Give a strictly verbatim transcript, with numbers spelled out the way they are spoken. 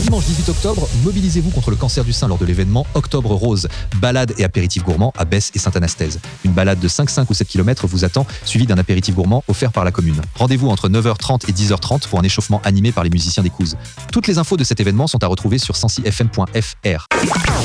dimanche dix-huit octobre, mobilisez-vous contre le cancer du sein lors de l'événement Octobre Rose, balade et apéritif gourmand à Besse et Sainte-Anastaise. Une balade de cinq, cinq ou sept kilomètres vous attend, suivie d'un apéritif gourmand offert par la commune. Rendez-vous entre neuf heures trente et dix heures trente pour un échauffement animé par les musiciens des Couses. Toutes les infos de cet événement sont à retrouver sur sensi f m point f r.